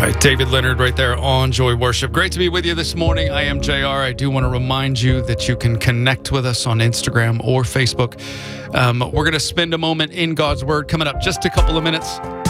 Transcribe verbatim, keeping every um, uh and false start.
right, David Leonard right there on Joy Worship. Great to be with you this morning. I am J R. I do want to remind you that you can connect with us on Instagram or Facebook. Um, we're going to spend a moment in God's Word coming up just a couple of minutes.